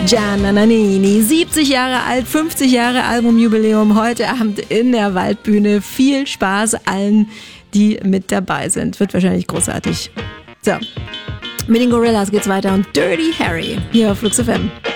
Gianna Nannini, 70 Jahre alt, 50 Jahre Albumjubiläum heute Abend in der Waldbühne. Viel Spaß allen, die mit dabei sind. Wird wahrscheinlich großartig. So, mit den Gorillas geht's weiter und Dirty Harry hier auf Flux FM.